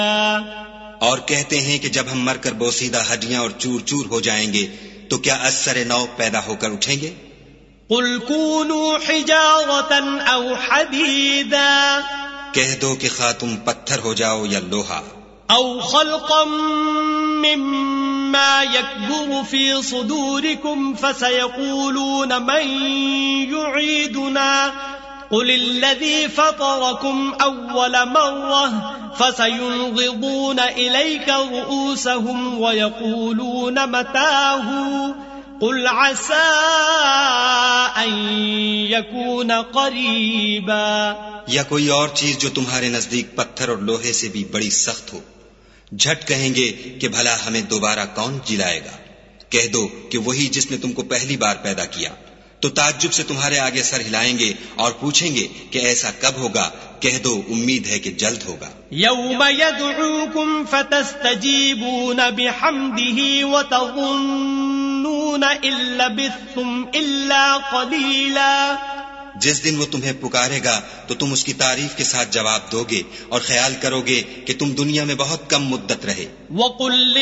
اور کہتے ہیں کہ جب ہم مر کر بوسیدہ ہڈیاں اور چور چور ہو جائیں گے تو کیا از سر نو پیدا ہو کر اٹھیں گے؟ قل كونوا حجارة أو حديدا کہہ دو کہ خواہ تم پتھر ہو جاؤ یا لوہا، أو خلقا مما يكبر في صدوركم فسيقولون من يعيدنا قل الذي فطركم أول مرة فسينغضون إليك رؤوسهم ويقولون متاه قل عسى أن يكون قريبا. یا کوئی اور چیز جو تمہارے نزدیک پتھر اور لوہے سے بھی بڑی سخت ہو، جھٹ کہیں گے کہ بھلا ہمیں دوبارہ کون جلائے گا؟ کہہ دو کہ وہی جس نے تم کو پہلی بار پیدا کیا. تو تعجب سے تمہارے آگے سر ہلائیں گے اور پوچھیں گے کہ ایسا کب ہوگا؟ کہہ دو امید ہے کہ جلد ہوگا. يوم يدعوكم فتستجيبون بحمده وتظنون إن لبثتم إلا قليلا. جس دن وہ تمہیں پکارے گا تو تم اس کی تعریف کے ساتھ جواب دو گے اور خیال کرو گے کہ تم دنیا میں بہت کم مدت رہے. وَقُلْ